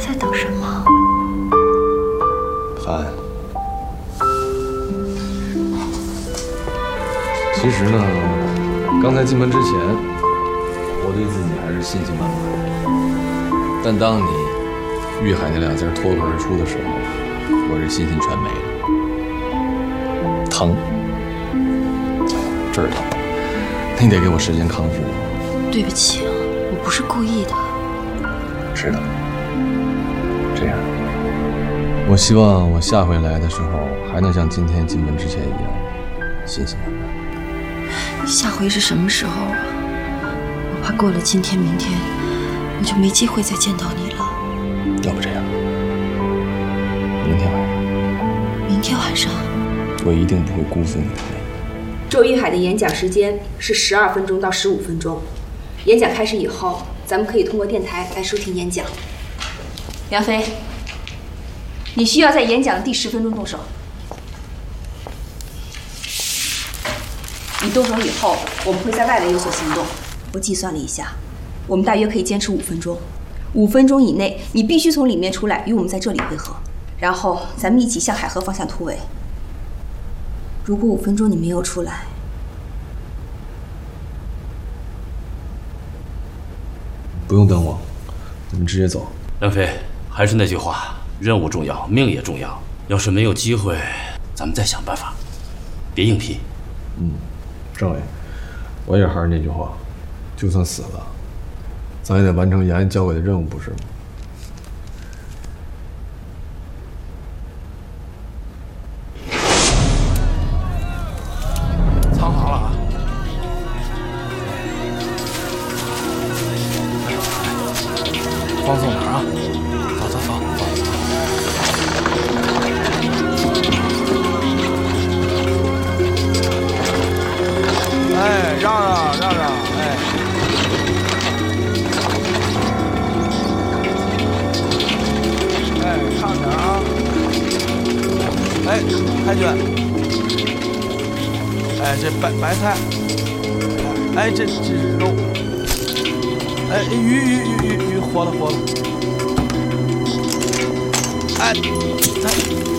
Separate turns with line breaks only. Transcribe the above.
在等什么？
涵，其实呢，刚才进门之前，我对自己还是信心满满。但当你“玉海”那俩字脱口而出的时候，我这信心全没了。疼，这儿疼，你得给我时间康复。
对不起，我不是故意的。
是的，这样，我希望我下回来的时候还能像今天进门之前一样，信心满满。
下回是什么时候啊？我怕过了今天、明天，我就没机会再见到你了。
要不这样，明天晚上，
明天晚上，
我一定不会辜负你的美。
周一海的演讲时间是12分钟到15分钟。演讲开始以后，咱们可以通过电台来收听演讲。梁飞，你需要在演讲的第10分钟动手。你动手以后，我们会在外围有所行动。我计算了一下，我们大约可以坚持5分钟。5分钟以内，你必须从里面出来，与我们在这里会合，然后咱们一起向海河方向突围。如果5分钟你没有出来，
不用等我，我们直接走。
梁飞，还是那句话，任务重要，命也重要。要是没有机会，咱们再想办法，别硬拼。
政委，我也还是那句话，就算死了，咱也得完成延安交给的任务，不是吗？
藏好了啊！放松点啊！走走走。哎，让让让让，哎。哎，看点啊！哎，海军。哎，这白菜。哎，这是肉。哎，鱼，活了。哎，